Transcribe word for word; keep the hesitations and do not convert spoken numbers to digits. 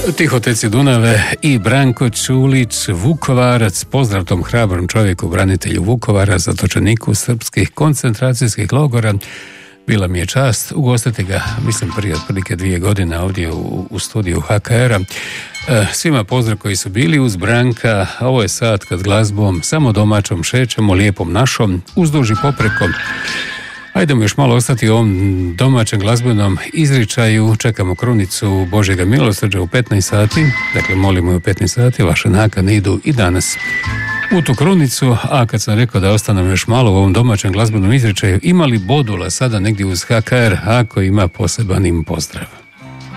Tihoteci Dunave i Branko Čulić, Vukovarac. Pozdrav tom hrabrom čovjeku, branitelju Vukovara, zatočeniku srpskih koncentracijskih logora. Bila mi je čast ugostiti ga, mislim, prije otprilike dvije godine ovdje u, u studiju H K R-a. E, svima pozdrav koji su bili uz Branka. Ovo je sat kad glazbom samo domaćom šećemo, lijepom našom, uzduž i popreko. Ajdemo još malo ostati u ovom domaćem glazbenom izričaju. Čekamo krunicu Božjega milosrđa u petnaest sati. Dakle, molimo je u petnaest sati. Vaše nakane idu i danas u tu krunicu. A kad sam rekao da ostanem još malo u ovom domaćem glazbenom izričaju, imali bodula sada negdje uz H K R? Ako ima, poseban im pozdrav.